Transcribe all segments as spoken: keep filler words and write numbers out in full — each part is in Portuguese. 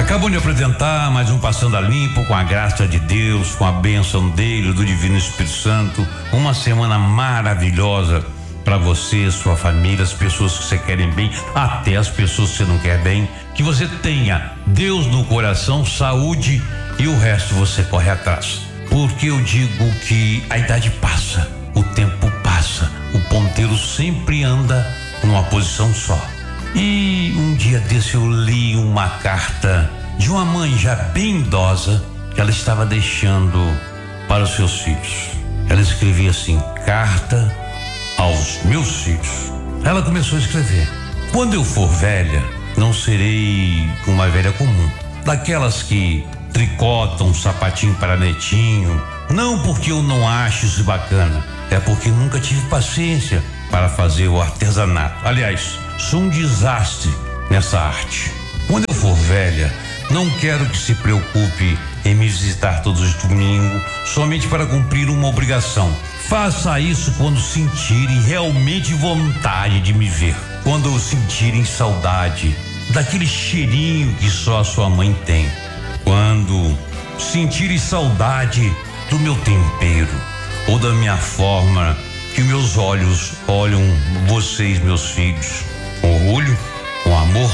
Acabou de apresentar mais um Passando a Limpo com a graça de Deus, com a bênção dele, do Divino Espírito Santo. Uma semana maravilhosa para você, sua família, as pessoas que você querem bem, até as pessoas que você não quer bem. Que você tenha Deus no coração, saúde e o resto você corre atrás. Porque eu digo que a idade passa, o tempo passa, o ponteiro sempre anda numa posição só. E um dia desse eu li uma carta de uma mãe já bem idosa que ela estava deixando para os seus filhos. Ela escrevia assim: carta aos meus filhos. Ela começou a escrever: quando eu for velha, não serei uma velha comum, daquelas que tricotam um sapatinho para netinho. Não porque eu não acho isso bacana, é porque nunca tive paciência para fazer o artesanato. Aliás, sou um desastre nessa arte. Quando eu for velha, não quero que se preocupe em me visitar todos os domingos somente para cumprir uma obrigação. Faça isso quando sentirem realmente vontade de me ver, quando sentirem saudade daquele cheirinho que só a sua mãe tem, quando sentirem saudade do meu tempero ou da minha forma que meus olhos olham vocês, meus filhos, com orgulho, com amor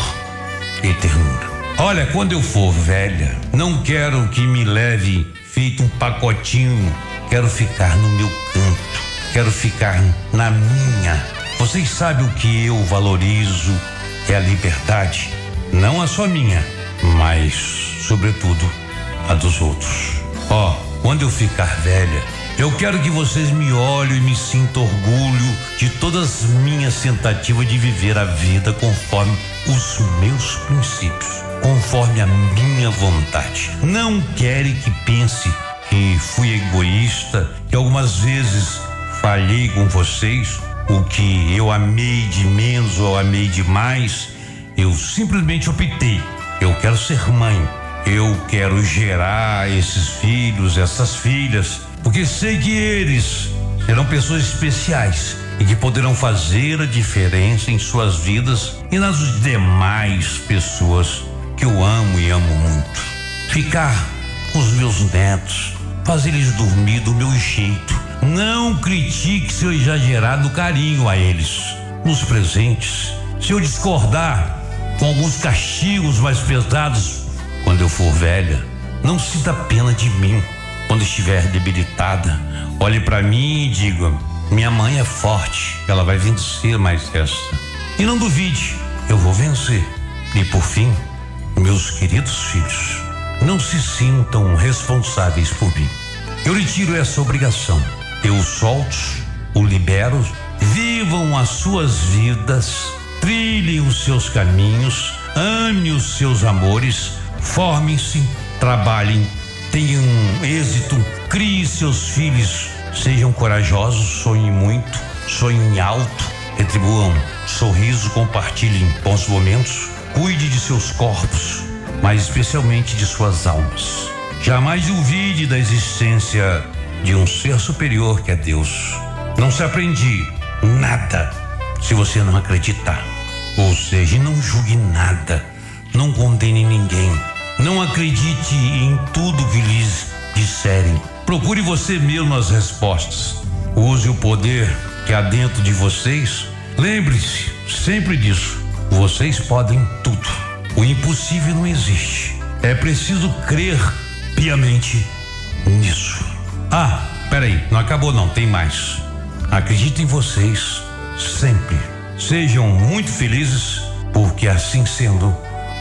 e ternura. Olha, quando eu for velha, não quero que me leve feito um pacotinho. Quero ficar no meu canto, quero ficar na minha. Vocês sabem o que eu valorizo? É a liberdade, não a só minha, mas sobretudo a dos outros. Ó, oh, quando eu ficar velha, eu quero que vocês me olhem e me sintam orgulho de todas as minhas tentativas de viver a vida conforme os meus princípios, conforme a minha vontade. Não querem que pense que fui egoísta, que algumas vezes falhei com vocês, o que eu amei de menos ou amei demais. Eu simplesmente optei. Eu quero ser mãe. Eu quero gerar esses filhos, essas filhas, porque sei que eles serão pessoas especiais e que poderão fazer a diferença em suas vidas e nas demais pessoas que eu amo e amo muito. Ficar com os meus netos, fazer eles dormir do meu jeito. Não critique se eu exagerar no carinho a eles, nos presentes. Se eu discordar com alguns castigos mais pesados quando eu for velha, não sinta pena de mim. Quando estiver debilitada, olhe para mim e diga: minha mãe é forte, ela vai vencer mais esta. E não duvide, eu vou vencer. E por fim, meus queridos filhos, não se sintam responsáveis por mim. Eu lhe tiro essa obrigação. Eu o solto, o libero. Vivam as suas vidas, trilhem os seus caminhos, amem os seus amores, formem-se, trabalhem, tenham êxito, criem seus filhos, sejam corajosos, sonhem muito, sonhem alto, retribuam sorriso, compartilhem bons momentos, cuide de seus corpos, mas especialmente de suas almas. Jamais duvide da existência de um ser superior que é Deus. Não se aprende nada se você não acreditar. Ou seja, não julgue nada, não condene ninguém, não acredite em tudo que lhes disserem. Procure você mesmo as respostas. Use o poder que há dentro de vocês. Lembre-se sempre disso. Vocês podem tudo. O impossível não existe. É preciso crer piamente nisso. Ah, peraí, não acabou não, tem mais. Acredite em vocês sempre. Sejam muito felizes, porque assim sendo,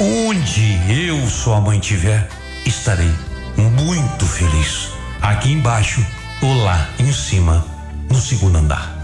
onde eu, sua mãe, estiver, estarei muito feliz. Aqui embaixo ou lá em cima, no segundo andar.